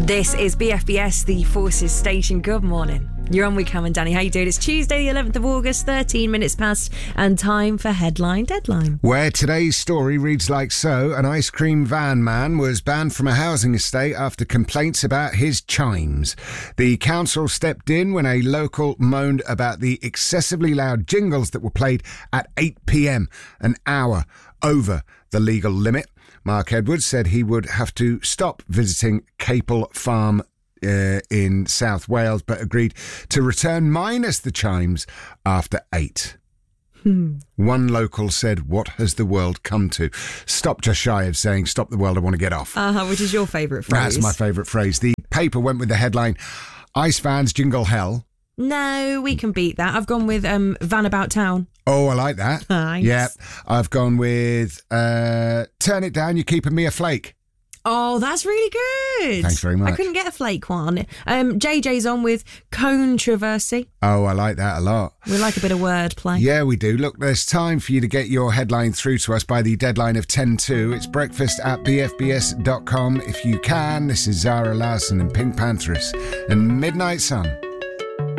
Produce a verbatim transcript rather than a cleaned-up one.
This is B F B S, the Forces Station. Good morning. You're on with Cam and Danny. How you doing? It's Tuesday, the eleventh of August, thirteen minutes past, and time for Headline Deadline. Where today's story reads like so. An ice cream van man was banned from a housing estate after complaints about his chimes. The council stepped in when a local moaned about the excessively loud jingles that were played at eight p.m, an hour over the legal limit. Mark Edwards said he would have to stop visiting Capel Farm uh, in South Wales, but agreed to return minus the chimes after eight. Hmm. One local said, "What has the world come to?" Stop just shy of saying, "Stop the world, I want to get off." Uh-huh, which is your favourite phrase? That's my favourite phrase. The paper went with the headline, "Ice fans jingle hell." No, we can beat that. I've gone with um, Van About Town. Oh, I like that. Nice. Yeah, I've gone with uh, "Turn it down, you're keeping me a flake." Oh, that's really good. Thanks very much. I couldn't get a flake one. Um, J J's on with controversy. Oh, I like that a lot. We like a bit of wordplay. Yeah, we do. Look, there's time for you to get your headline through to us by the deadline of ten to. It's breakfast at b f b s dot com if you can. This is Zara Larsson and Pink Panthers and Midnight Sun.